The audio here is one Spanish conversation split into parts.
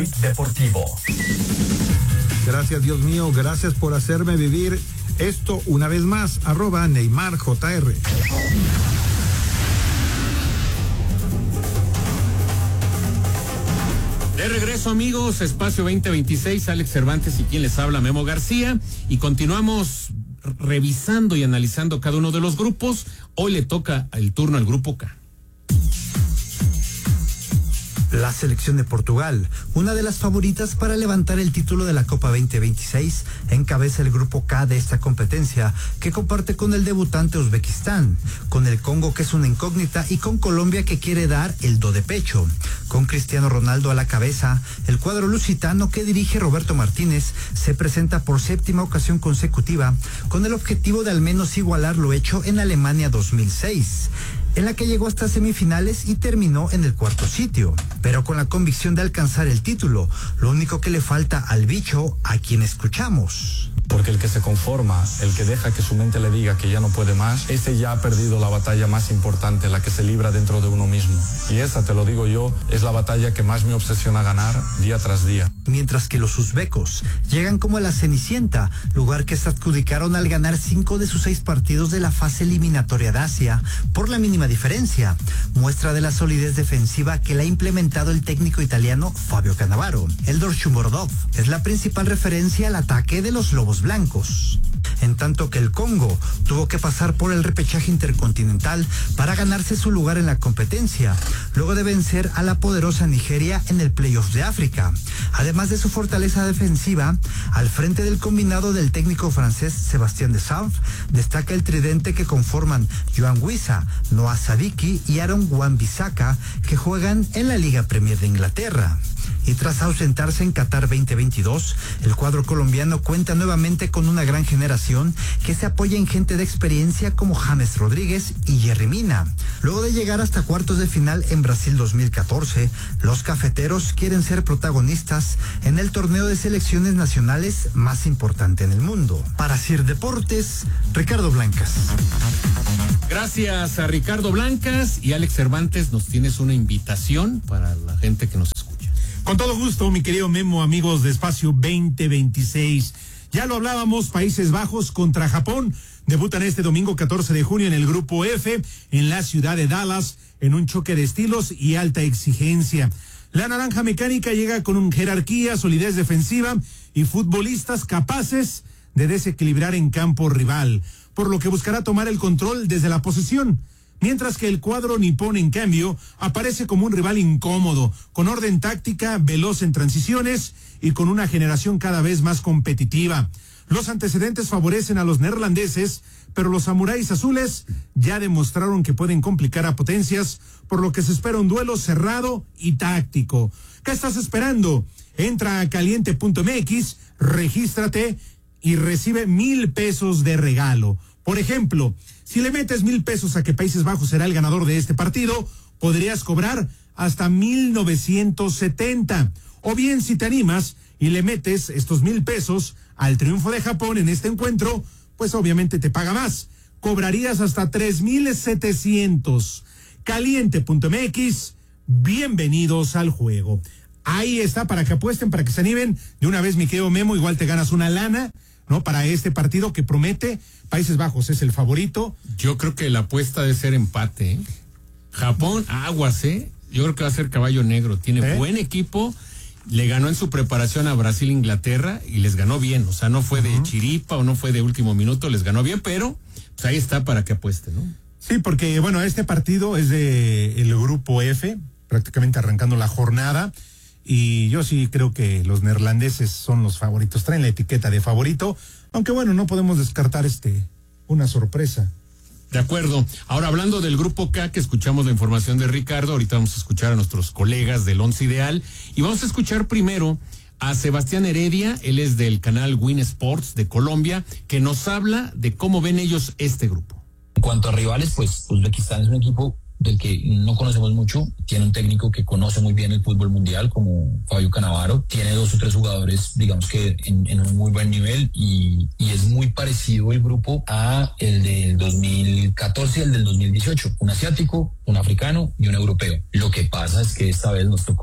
tuit deportivo. Gracias, Dios mío, gracias por hacerme vivir esto una vez más, @NeymarJR. De regreso, amigos, Espacio 2026, Alex Cervantes y quien les habla, Memo García, y continuamos revisando y analizando cada uno de los grupos. Hoy le toca el turno al grupo K. La selección de Portugal, una de las favoritas para levantar el título de la Copa 2026, encabeza el grupo K de esta competencia, que comparte con el debutante Uzbekistán, con el Congo, que es una incógnita, y con Colombia, que quiere dar el do de pecho. Con Cristiano Ronaldo a la cabeza, el cuadro lusitano que dirige Roberto Martínez se presenta por 7ª ocasión consecutiva, con el objetivo de al menos igualar lo hecho en Alemania 2006. En la que llegó hasta semifinales y terminó en el 4º sitio, pero con la convicción de alcanzar el título. Lo único que le falta al bicho, a quien escuchamos. Porque el que se conforma, el que deja que su mente le diga que ya no puede más, ese ya ha perdido la batalla más importante, la que se libra dentro de uno mismo. Y esa, te lo digo yo, es la batalla que más me obsesiona ganar día tras día. Mientras que los uzbecos llegan como a la Cenicienta, lugar que se adjudicaron al ganar 5 de sus 6 partidos de la fase eliminatoria de Asia, por la mínima diferencia, muestra de la solidez defensiva que le ha implementado el técnico italiano Fabio Cannavaro. Eldor Shomurodov es la principal referencia al ataque de los Lobos Blancos. En tanto que el Congo tuvo que pasar por el repechaje intercontinental para ganarse su lugar en la competencia, luego de vencer a la poderosa Nigeria en el Playoff de África. Además de su fortaleza defensiva, al frente del combinado del técnico francés Sébastien Deschamps, destaca el tridente que conforman Yohan Wissa, Noah Sadiki y Aaron Wan-Bissaka, que juegan en la Liga Premier de Inglaterra. Y tras ausentarse en Qatar 2022, el cuadro colombiano cuenta nuevamente con una gran generación que se apoya en gente de experiencia como James Rodríguez y Yerry Mina. Luego de llegar hasta cuartos de final en Brasil 2014, los cafeteros quieren ser protagonistas en el torneo de selecciones nacionales más importante en el mundo. Para CIR Deportes, Ricardo Blancas. Gracias a Ricardo Blancas. Y Alex Cervantes, nos tienes una invitación para la gente que nos escucha. Con todo gusto, mi querido Memo, amigos de Espacio 2026. Ya lo hablábamos, Países Bajos contra Japón. Debutan este domingo 14 de junio en el Grupo F, en la ciudad de Dallas, en un choque de estilos y alta exigencia. La naranja mecánica llega con jerarquía, solidez defensiva y futbolistas capaces de desequilibrar en campo rival, por lo que buscará tomar el control desde la posesión. Mientras que el cuadro nipón, en cambio, aparece como un rival incómodo, con orden táctica, veloz en transiciones y con una generación cada vez más competitiva. Los antecedentes favorecen a los neerlandeses, pero los samuráis azules ya demostraron que pueden complicar a potencias, por lo que se espera un duelo cerrado y táctico. ¿Qué estás esperando? Entra a caliente.mx, regístrate y recibe 1,000 pesos de regalo. Por ejemplo, si le metes 1,000 pesos a que Países Bajos será el ganador de este partido, podrías cobrar hasta 1,970. O bien, si te animas y le metes estos 1,000 pesos al triunfo de Japón en este encuentro, pues obviamente te paga más. Cobrarías hasta 3,700. Caliente.mx, bienvenidos al juego. Ahí está, para que apuesten, para que se animen. De una vez, mi querido Memo, igual te ganas una lana, ¿no? Para este partido que promete. Países Bajos es el favorito. Yo creo que la apuesta debe ser empate, ¿eh? Japón, aguas, ¿eh? Yo creo que va a ser caballo negro. Tiene buen equipo. Le ganó en su preparación a Brasil, Inglaterra, y les ganó bien. O sea, no fue de chiripa o no fue de último minuto, les ganó bien, pero pues ahí está para que apueste, ¿no? Sí, porque, bueno, este partido es de el Grupo F, prácticamente arrancando la jornada. Y yo sí creo que los neerlandeses son los favoritos, traen la etiqueta de favorito, aunque bueno, no podemos descartar una sorpresa. De acuerdo. Ahora, hablando del Grupo K, que escuchamos la información de Ricardo, ahorita vamos a escuchar a nuestros colegas del Once Ideal, y vamos a escuchar primero a Sebastián Heredia, él es del canal Win Sports de Colombia, que nos habla de cómo ven ellos este grupo. En cuanto a rivales, pues Uzbekistán es un equipo del que no conocemos mucho, tiene un técnico que conoce muy bien el fútbol mundial como Fabio Cannavaro, tiene 2 o 3 jugadores, digamos que en un muy buen nivel y es muy parecido el grupo a el del 2014 y el del 2018, un asiático, un africano y un europeo. Lo que pasa es que esta vez nos tocó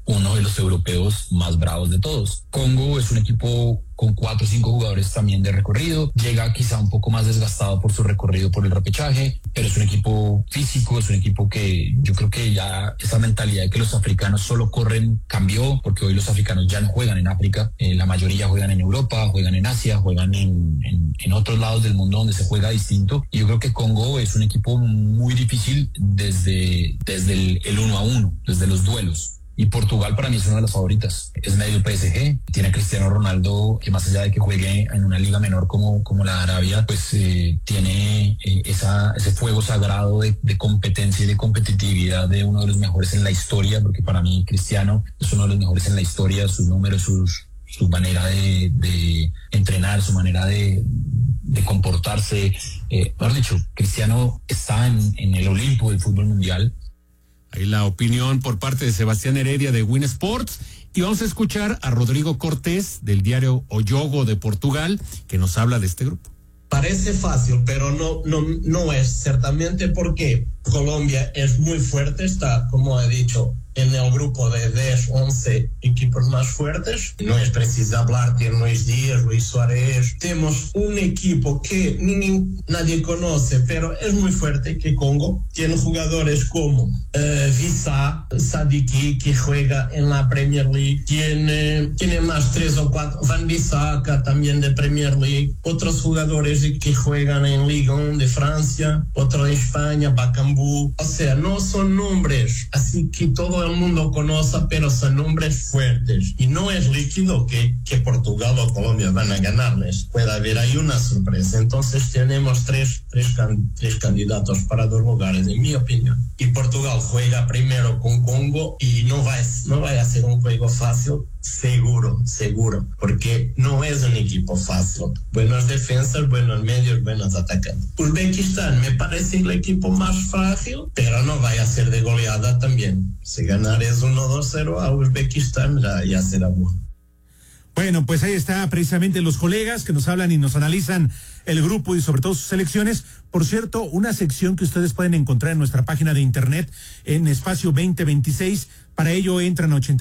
uno de los europeos más bravos de todos. Congo es un equipo con 4 o 5 jugadores también de recorrido, llega quizá un poco más desgastado por su recorrido por el repechaje, pero es un equipo físico, es un equipo que yo creo que ya esa mentalidad de que los africanos solo corren cambió, porque hoy los africanos ya no juegan en África, la mayoría juegan en Europa, juegan en Asia, juegan en otros lados del mundo donde se juega distinto, y yo creo que Congo es un equipo muy difícil desde el 1-1, desde los duelos. Y Portugal para mí es una de las favoritas. Es medio PSG, tiene a Cristiano Ronaldo, que más allá de que juegue en una liga menor como la de Arabia, pues tiene ese fuego sagrado de competencia y de competitividad de uno de los mejores en la historia, porque para mí Cristiano es uno de los mejores en la historia, sus números, su manera de entrenar, su manera de comportarse. Mejor dicho, Cristiano está en el Olimpo del fútbol mundial. Ahí la opinión por parte de Sebastián Heredia de Win Sports. Y vamos a escuchar a Rodrigo Cortés del diario O Jogo de Portugal, que nos habla de este grupo. Parece fácil, pero no es, ciertamente, porque Colombia es muy fuerte, está, como he dicho, en el grupo de 10, 11 equipos más fuertes. No es preciso hablar de Luis Díaz, Luis Suárez. Tenemos un equipo que nadie conoce, pero es muy fuerte, que Congo. Tiene jugadores como Visa, Sadiki, que juega en la Premier League. Tiene más 3 o 4, Van Bissaka, también de Premier League. Otros jugadores que juegan en Ligue 1 de Francia, otro en España, Bakambu. O sea, no son nombres así que todo el mundo conoce, pero son nombres fuertes. Y no es líquido que Portugal o Colombia van a ganarles. Puede haber ahí una sorpresa. Entonces tenemos tres candidatos para 2 lugares, en mi opinión. Y Portugal juega primero con Congo y no va a ser un juego fácil. Seguro, porque no es un equipo fácil. Buenas defensas, buenos medios, buenos atacantes. Uzbekistán me parece el equipo más frágil, pero no vaya a ser de goleada también. Si ganar es 1-2-0 a Uzbekistán, ya será bueno. Bueno, pues ahí está precisamente los colegas que nos hablan y nos analizan el grupo y sobre todo sus selecciones. Por cierto, una sección que ustedes pueden encontrar en nuestra página de internet en Espacio 2026. Para ello entran a 80